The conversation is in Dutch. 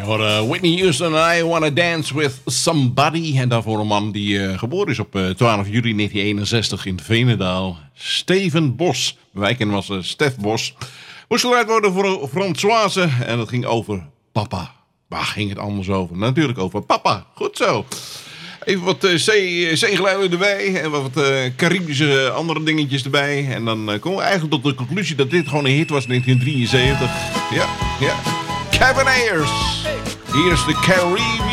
Whitney Houston en I Wanna Dance With Somebody. En daarvoor een man die geboren is op 12 juli 1961 in Veenendaal. Steven Bos. Wij kennen hem als Stef Bos. Moest geluid worden voor Françoise. En dat ging over papa. Waar ging het anders over? Natuurlijk over papa. Goed zo. Even wat zeegeluiden erbij. En wat Caribische andere dingetjes erbij. En dan komen we eigenlijk tot de conclusie dat dit gewoon een hit was in 1973. Ja. Cabernet. Hier is de Caribbean.